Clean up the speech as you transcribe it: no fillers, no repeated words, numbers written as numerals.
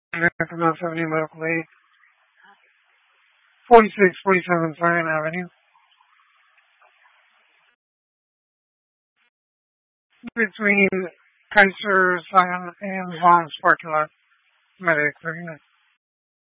American 170 Medical Aid, 4647 Zion Avenue, between Kaiser, Zion, and Vaughn's parking lot, Medic 39.